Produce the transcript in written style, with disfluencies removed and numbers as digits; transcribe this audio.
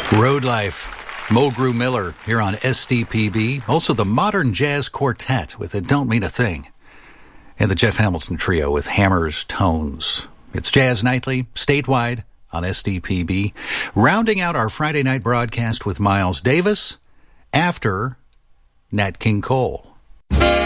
Road Life. Mulgrew Miller here on SDPB. Also the Modern Jazz Quartet with It Don't Mean a Thing. And the Jeff Hamilton Trio with Hammer's Tones. It's Jazz Nightly, statewide on SDPB. Rounding out our Friday night broadcast with Miles Davis after Nat King Cole.